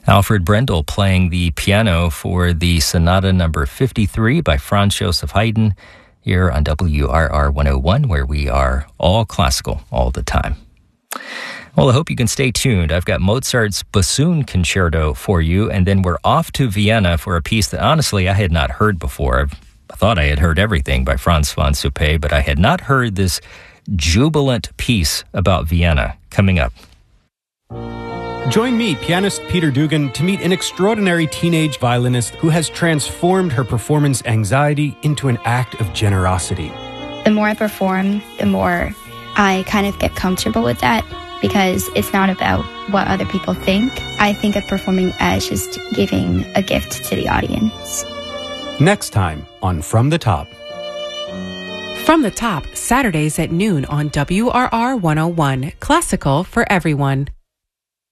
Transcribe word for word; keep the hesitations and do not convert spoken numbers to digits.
Alfred Brendel playing the piano for the Sonata number fifty-three by Franz Joseph Haydn here on W R R one oh one, where we are all classical all the time. Well, I hope you can stay tuned. I've got Mozart's Bassoon Concerto for you, and then we're off to Vienna for a piece that honestly I had not heard before. I've, I thought I had heard everything by Franz von Suppé, but I had not heard this jubilant piece about Vienna. Coming up. Join me, pianist Peter Dugan, to meet an extraordinary teenage violinist who has transformed her performance anxiety into an act of generosity. The more I perform, the more I kind of get comfortable with that, because it's not about what other people think. I think of performing as just giving a gift to the audience. Next time on From the Top. From the Top, Saturdays at noon on W R R one oh one, classical for everyone.